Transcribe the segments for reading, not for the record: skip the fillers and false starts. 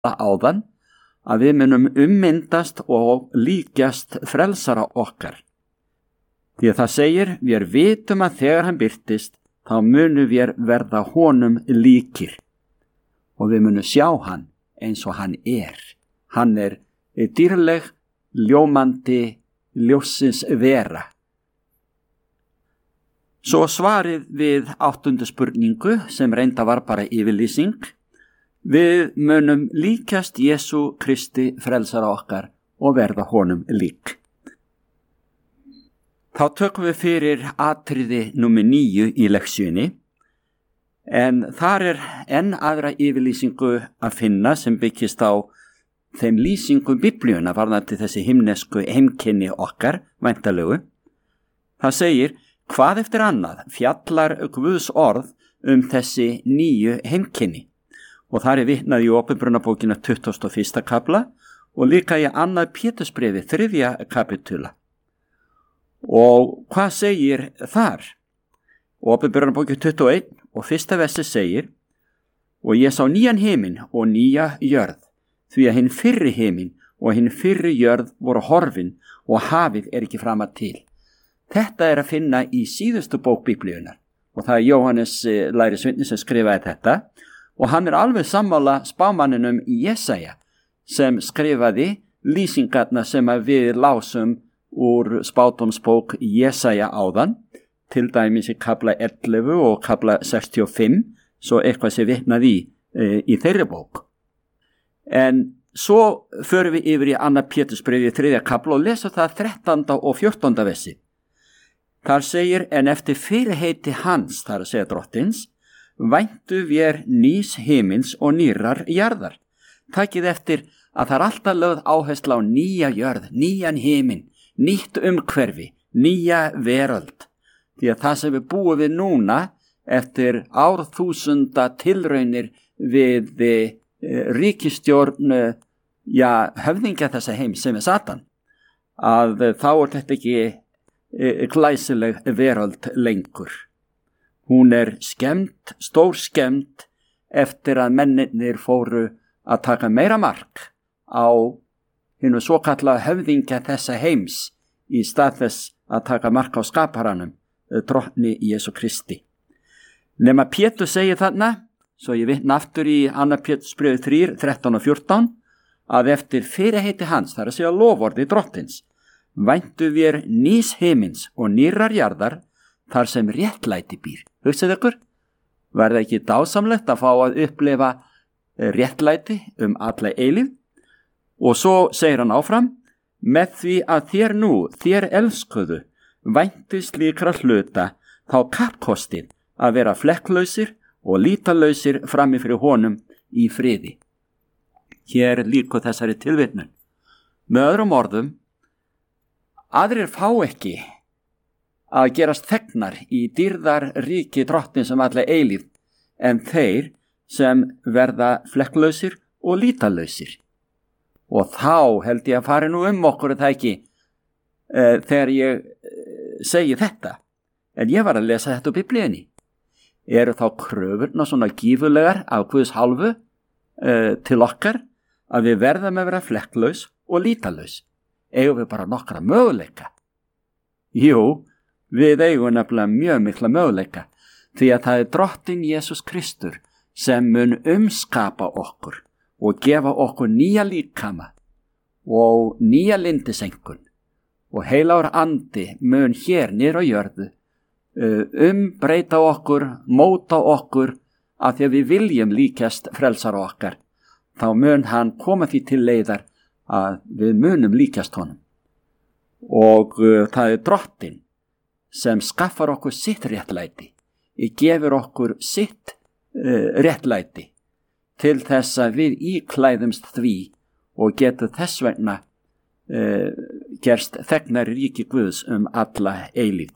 áðan, að við munum ummyndast og líkjast frelsara okkar. Því að það segir, við vitum að þegar hann birtist, þá munum við verða honum líkir. Og við munum sjá hann eins og hann er. Hann er dýrleg, ljómandi, ljóssins vera. Svo svarið við 8. spurningu, sem reynda var bara yfirlýsing, við munum líkjast Jesú Kristi frelsara okkar og verða honum lík. Þá tökum við fyrir atriði númer 9 í leksjunni, en þar er enn aðra yfirlýsingu að finna sem byggist á þeim lýsingum Biblíuna varðandi þessi himnesku heimkynni okkar, væntanlegu. Það segir, hvað eftir annað fjallar Guðs orð þessi nýju heimkynni. Og þar er vitnað í Åpenbarunarbókina 21. kapla og líka í 2. Pétursbrefi 3. kapitula. Og hvað segir þar? Åpenbarunarbókina 21 og 1. versi segir, og ég sá nýjan himinn og nýja jörð, því að hinn fyrri himinn og hinn fyrri jörð voru horfin og hafið er ekki framar til. Þetta er að finna í síðustu bók Biblíunar og það er Jóhannes lærisveinn sem skrifaði þetta og hann er alveg sammála spámanninum Jesaja sem skrifaði lýsingarna sem við lásum úr spádómsbók Jesaja áðan, til dæmis í kapla 11 og kapla 65, svo eitthvað sem vitnað í þeirri bók. En svo förum við yfir í 2. Pétursbrefi 3. kapla og lesa það 13. og 14. versi. Þar segir, en eftir fyrirheiti hans, þar að segja drottins, væntu við nýs himins og nýrar jarðar. Takið eftir að það er alltaf lögð áhersla á nýja jörð, nýjan himin, nýtt umhverfi, nýja veröld. Því að það sem við búum við núna eftir árþúsunda tilraunir við ríkisstjórn, höfðingja þessa heim sem er Satan, að þá er þetta ekki glæsileg veröld lengur. Hún er skemmt, stór skemmt eftir að mennirnir fóru að taka meira mark á hinu svokallaða höfðingja þessa heims í stað þess að taka mark á skaparanum, drottni Jesú Kristi. Nema Pétur segir þarna, svo ég vitna aftur í 2. Pétursbrefi 3, 13 og 14, að eftir fyrirheiti hans, þar að segja loforði drottins, væntu við nýs himins og nýrar jarðar þar sem réttlæti býr. Hugsið ykkur, var það ekki dásamlegt að fá að upplifa réttlæti alla eilífð? Og svo segir hann áfram, með því að þér elskuðu, væntu slíkra hluta, þá kappkostið að vera flekklausir og lítalausir frammi fyrir honum í friði. Hér líkur þessari tilvitnun. Með öðrum orðum, aðrir fá ekki að gerast þegnar í dýrðar ríki drottins sem alla eilífð en þeir sem verða flekklausir og lítalausir. Og þá held ég að fari nú okkur það ekki þegar ég segi þetta. En ég var að lesa þetta úr Biblíunni. Eru þá kröfurnar svona gífurlegar af Guðs hálfu til okkar að við verðum að vera flekklaus og lítalaus? Eigum við bara nokkra möguleika? Jú, við eigum nefnilega mjög mikla möguleika því að það er drottinn Jesús Kristur sem mun umskapa okkur og gefa okkur nýja líkama og nýja lindisengun og heilagur andi mun hér niður á jörðu umbreyta okkur, móta okkur af því að við viljum líkjast frelsara okkar. Þá mun hann koma því til leiðar að við munum líkjast honum. Og það er drottinn sem skaffar okkur sitt réttlæti, gefur okkur sitt réttlæti til þess að við íklæðumst því og getum þess vegna gerst þegnar ríki Guðs alla eilífð.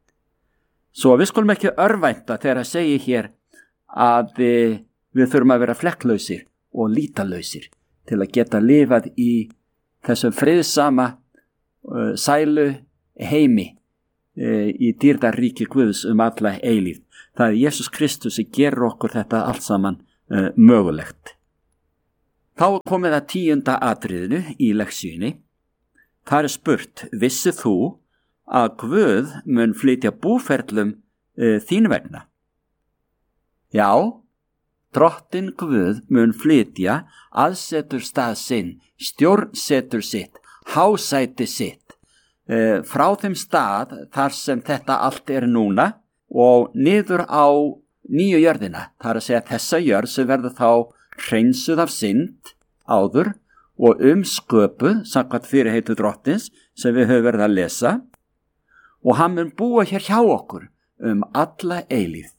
Svo við skulum ekki örvænta þegar að segja hér að við þurfum að vera flekklausir og lítalausir til að geta lifað í þessum friðsama sælu heimi í dýrðarríki Guðs alla eilífð. Það er Jesús Kristus sem gerur okkur þetta allt saman mögulegt. Þá er komið að 10. atriðinu í lektsíunni. Það er spurt, vissir þú að Guð mun flytja búferlum þín vegna? Já, Drottinn Guð mun flytja aðsetur stað sinn, stjórnsetur sitt, hásæti sitt, frá þeim stað þar sem þetta allt er núna og niður á nýju jörðina. Það er að segja þessa jörð sem verður þá hreinsuð af synd áður og sköpuð samkvæmt fyrirheitu Drottins sem við höfum verið að lesa, og hann mun búa hér hjá okkur alla eilífð.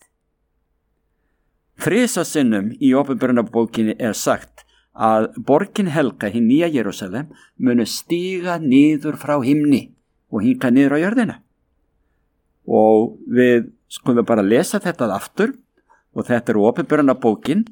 Þrisasinnum í Åpenbarunarbókinni er sagt að borgin helga, hinn nýja Jerúsalem, muni stíga niður frá himni og hinga niður á jörðina. Og við skulum bara lesa þetta aftur, og þetta er Åpenbarunarbókin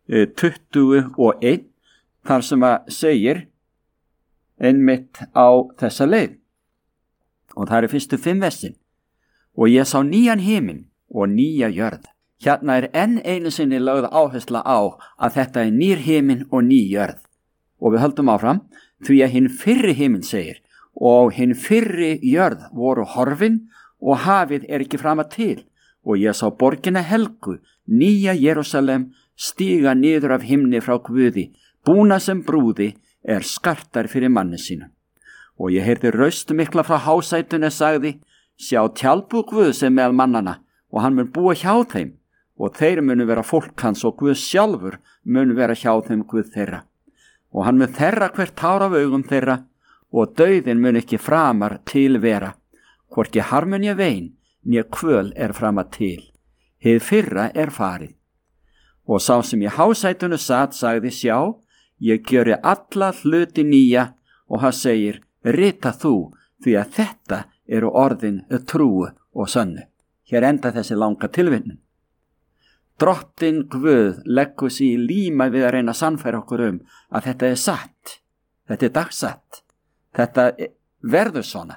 21, þar sem að segir einmitt á þessa leið. Og það er fyrstu 5 versin. Og ég sá nýjan himinn og nýja jörð. Hérna er enn einu sinni lögð áhersla á að þetta er nýr himinn og ný jörð. Og við höldum áfram, því að hinn fyrri himinn segir, og hinn fyrri jörð voru horfin og hafið er ekki frama til. Og ég sá borgina helgu, nýja Jerúsalem, stíga niður af himni frá Guði, búna sem brúði er skartar fyrir manni sínu. Og ég heyrði raust mikla frá hásætunni sagði, sjá tjaldbúð Guðs sem meðal mannana, og hann mun búa hjá þeim, og þeir munu vera fólk hans, og Guð sjálfur mun vera hjá þeim Guð þeirra. Og hann mun þerra hvert tár af augum þeirra, og dauðin mun ekki framar til vera, hvorki harmun ég vein, né kvöl er framar til. Hið fyrra er farið. Og sá sem í hásætunni sat sagði, sjá, ég gjöri alla hluti nýja, og hann segir, rita þú, því að þetta eru orðin trúu og sönnu. Hér enda þessi langa tilvinnun. Drottinn Guð leggur sig í líma við að reyna að sannfæra okkur að þetta er satt, þetta er dagsatt, þetta verður svona.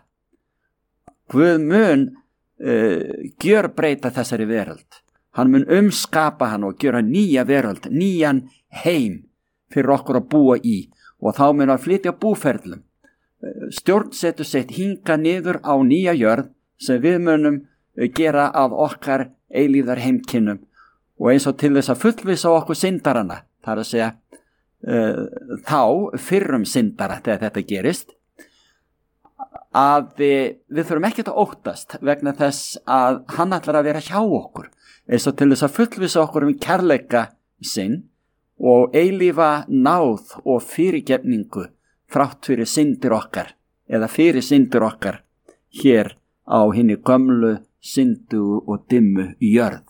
Guð mun gjörbreyta þessari veröld. Hann mun skapa hann og gjöra nýja veröld, nýjan heim fyrir okkur að búa í, og þá mun að flytja búferlum. Stjórnsetur sitt hinga niður á nýja jörð sem við munum gera af okkar eilíðar heimkinnum, og eins og til þess að fullvisa okkur syndarana, það er að segja þá fyrrum syndara þegar þetta gerist, að við þurfum ekkert að óttast vegna þess að hann ætlar að vera hjá okkur, eins og til þess að fullvisa okkur kærleika sinn og eilífa náð og fyrirgefningu þrátt fyrir syndir okkar eða fyrir syndir okkar hér á hinni gömlu syndu og dimmu jörð.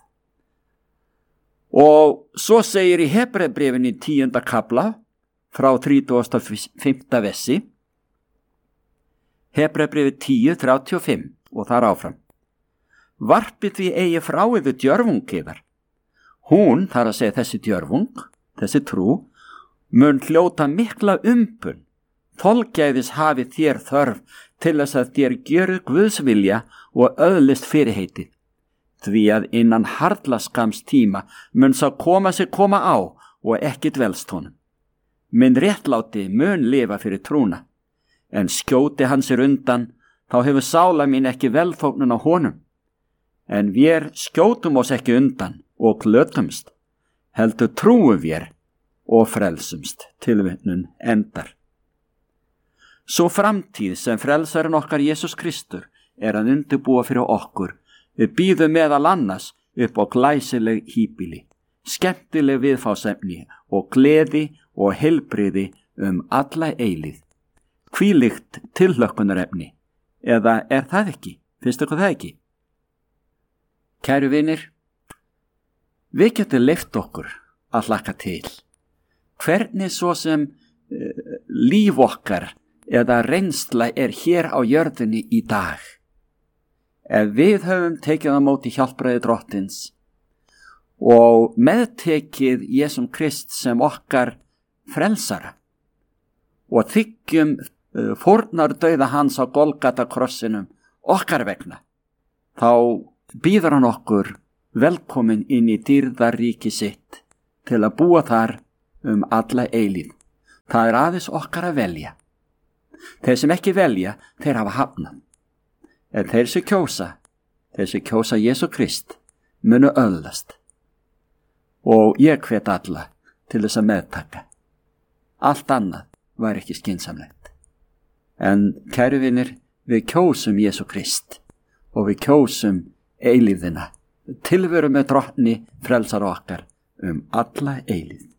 Og svo segir í Hebreabréfinu 10. kafla frá 35. versi, Hebreabréfi 10:35 og þar áfram. Varpið því eigi frá yfir djörfung yðar. Hún, þar að segja þessi djörfung, þessi trú, mun hljóta mikla umbun. Þolgæðis hafi þér þörf til þess að þér gjöru Guðs vilja og öðlist fyrirheitið. Því að innan harðlaskams tíma mun sá koma á og ekki dvelst honum. Minn réttláti mun lifa fyrir trúna, en skjóti hann sér undan, þá hefur sála mín ekki velþóknun á honum. En vér skjótum oss ekki undan og glötumst, heldur trúum vér og frelsumst. Tilvitnun endar. Svo framtíð sem frelsarinn okkar Jesús Kristur er að undirbúa fyrir okkur, við býðum meðal annars upp á glæsileg híbýli, skemmtileg viðfásefni og gleði og heilbrigði alla eilíð. Hvílíkt tilhlökkunarefni, eða er það ekki? Finnst ykkur það ekki? Kæru vinir, við getum leyft okkur að hlakka til. Hvernig svo sem líf okkar eða reynsla er hér á jörðinni í dag. Ef við höfum tekið á móti hjálpræði Drottins og meðtekið Jesum Krist sem okkar frelsara og þiggjum fórnardauða hans á Golgata krossinum okkar vegna, þá býður hann okkur velkomin inn í dýrðaríki sitt til að búa þar alla eilíð. Það aðeins okkar að velja. Þeir sem ekki velja, þeir hafa hafnað. En þeir sem kjósa Jesú Krist, munu öðlast. Og ég hvet alla til þess að meðtaka. Allt annað var ekki skynsamlegt. En kæru vinir, við kjósum Jesú Krist og við kjósum eilífðina, tilveru með drottni frelsar okkar alla eilífð.